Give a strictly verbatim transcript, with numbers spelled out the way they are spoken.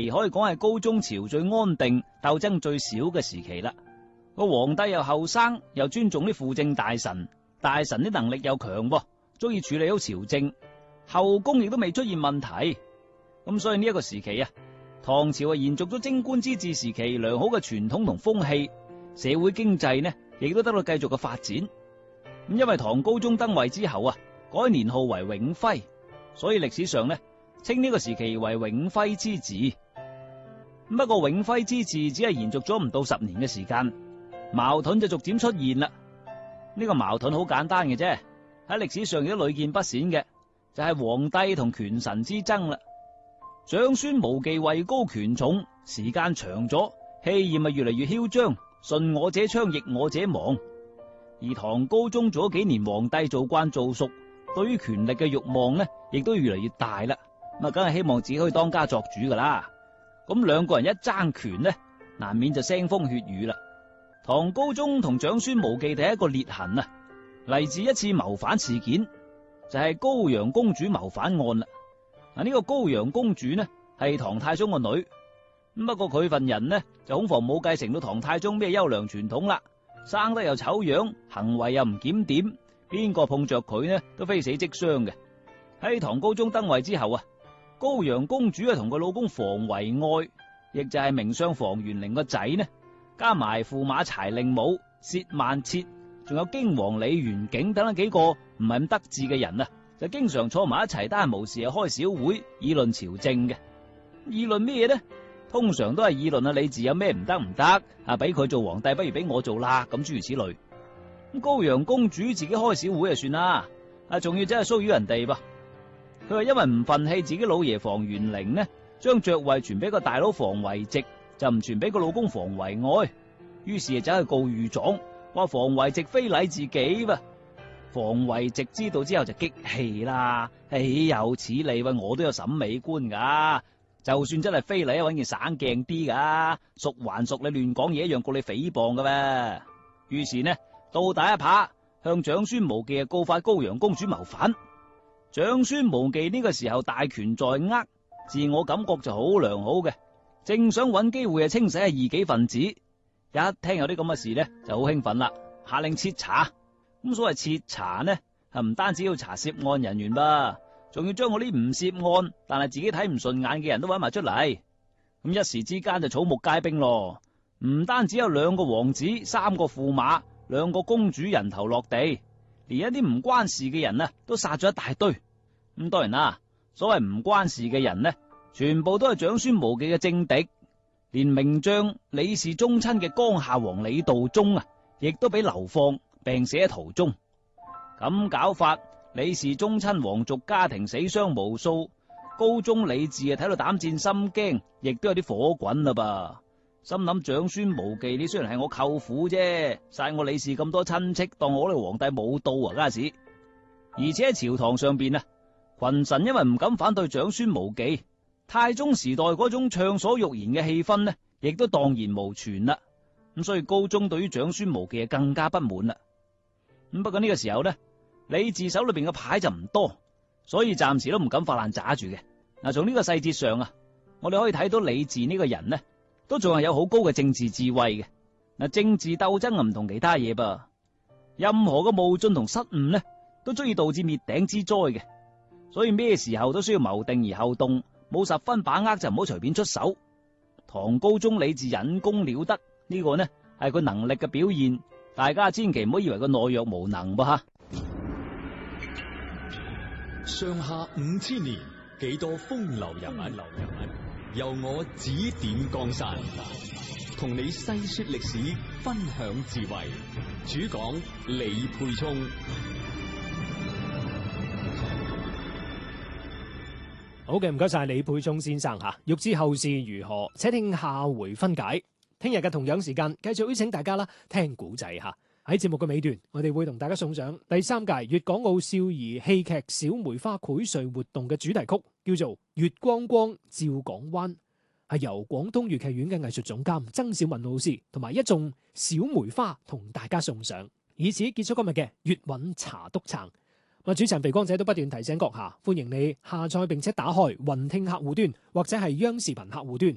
期可以講係高宗朝最安定、鬥爭最少嘅時期啦。個皇帝又後生，又尊重啲輔政大臣，大臣啲能力又強，中意處理好朝政，後宮亦都未出現問題。咁所以呢一個時期啊，唐朝啊延續咗貞觀之治時期良好嘅傳統同風氣，社會經濟呢亦都得到繼續嘅發展。咁因為唐高宗登位之後啊，改年號為永徽，所以歷史上呢稱呢個時期為永徽之治。不過永徽之治只係延續咗唔到十年嘅時間，矛盾就逐漸出現啦。呢個矛盾好簡單嘅啫，喺歷史上亦都屢見不鮮嘅，就係皇帝同權臣之爭啦。長孫無忌位高權重，時間長咗，氣焰咪越嚟越囂張，順我者昌，逆我者亡。而唐高宗做咗幾年皇帝，做慣做熟，對於權力嘅慾望呢，亦都越嚟越大啦。咁啊，梗係希望自己可以當家作主噶啦。咁兩個人一爭權呢，難免就腥風血雨啦。唐高宗同長孫無忌第一個裂痕啊，嚟自一次謀反事件，就係高陽公主謀反案啦。嗱，呢個高陽公主呢係唐太宗個女，咁不過佢份人呢就恐防冇繼承到唐太宗咩優良傳統啦，生得又醜樣，行為又唔檢點，邊個碰着佢呢都非死即傷嘅。喺唐高宗登位之後啊，高陽公主啊同佢老公房遺愛，亦就係名相房玄齡個仔呢，加埋駙馬柴令母薛萬徹，仲有荊王李元景等等幾個唔係咁得志嘅人啊，就經常坐埋一齊，得閒無事啊開小會議論朝政嘅。議論咩嘢呢？通常都係議論啊李治有咩唔得唔得啊，俾佢做皇帝不如俾我做啦，咁諸如此類。咁高陽公主自己開小會就算啦，啊仲要真係騷擾人哋噃。佢話因為唔忿氣自己老爺房玄齡呢，將爵位傳俾個大佬房遺直，就唔傳俾個老公房遺愛，於是就走去告御狀，話房遺直非禮自己噃。房遺直知道之後就激氣啦，豈有此理，喂，我都有審美觀噶，就算真係非禮，搵件省鏡啲噶，屬還屬，你亂講嘢一樣告你誹謗噶咩？於是呢，倒打一耙，向長孫無忌告發高陽公主謀反。長孫無忌呢個時候大權在握，自我感覺就好良好嘅，正想搵機會啊清洗下異己分子，一聽有啲咁嘅事呢，就好興奮啦，下令徹查。咁所謂徹查呢，係唔單止要查涉案人員噃，仲要將嗰啲唔涉案但係自己睇唔順眼嘅人都揾埋出嚟。咁一時之間就草木皆兵咯，唔單止有兩個王子、三個駙馬、兩個公主人頭落地，連一啲唔關事嘅人呢都殺咗一大堆。咁當然啦，所謂唔關事嘅人呢，全部都係長孫無忌嘅政敵，連名將李氏宗親嘅江夏王李道宗啊，亦都俾流放。病死喺途中，咁搞法，李氏宗親皇族家庭死傷無數，高宗李治啊睇到膽戰心驚，亦都有啲火滾啦噃。心諗長孫無忌，你雖然係我舅父啫，殺我李氏咁多親戚，當我呢個皇帝冇到啊家時。而且喺朝堂上邊啊，群臣因為唔敢反對長孫無忌，太宗時代嗰種暢所欲言嘅氣氛呢，亦都蕩然無存啦。咁所以高宗對於長孫無忌啊更加不滿啦。咁不過呢個時候呢，李治手裏邊嘅牌就唔多，所以暫時都唔敢發爛渣住嘅。嗱，從呢個細節上啊，我哋可以睇到李治呢個人呢，都仲係有好高嘅政治智慧嘅。嗱，政治鬥爭啊唔同其他嘢噃，任何嘅冒進同失誤呢，都足以導致滅頂之災嘅。所以咩時候都需要謀定而後動，冇十分把握就唔好隨便出手。唐高宗李治引功了得，呢個呢係佢能力嘅表現。大家千祈唔好以為佢懦弱無能噃吓。 上下五千年，幾多風流人物，流人物由我指點江山，同你細說歷史，分享智慧。主講李沛聰。 好嘅，唔該晒李沛聰先生吓。欲知後事如何，且聽下回分解。聽日嘅同樣時間，繼續邀請大家啦聽古仔吓。喺節目嘅尾段，我哋會同大家送上第三屆粵港澳少兒戲劇小梅花薈萃活動嘅主題曲，叫做《月光光照港灣》，係由廣東粵劇院嘅藝術總監曾小文老師同埋一眾小梅花同大家送上，以此結束今日嘅粵韻茶篤撐。我主持人肥光仔都不斷提醒閣下，歡迎你下載並且打開雲聽客戶端或者係央視頻客戶端。